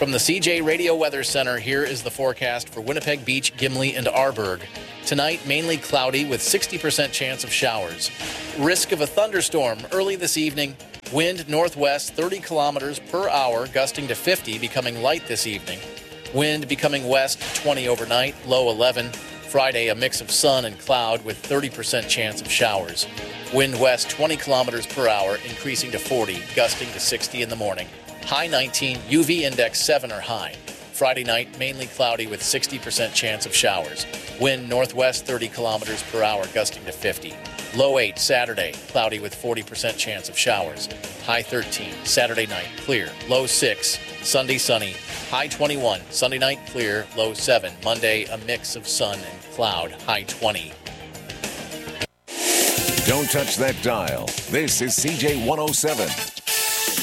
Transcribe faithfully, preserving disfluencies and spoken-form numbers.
From the C J Radio Weather Center, here is the forecast for Winnipeg Beach, Gimli, and Arborg. Tonight, mainly cloudy with sixty percent chance of showers. Risk of a thunderstorm early this evening. Wind northwest thirty kilometers per hour, gusting to fifty, becoming light this evening. Wind becoming west twenty overnight, low eleven. Friday, a mix of sun and cloud with thirty percent chance of showers. Wind west twenty kilometers per hour, increasing to forty, gusting to sixty in the morning. High nineteen, U V index seven or high. Friday night, mainly cloudy with sixty percent chance of showers. Wind northwest thirty kilometers per hour, gusting to fifty. Low eight Saturday, cloudy with forty percent chance of showers. High thirteen, Saturday night, clear. Low six, Sunday sunny. High twenty-one, Sunday night, clear. Low seven, Monday, a mix of sun and cloud. High twenty. Don't touch that dial. This is C J one oh seven.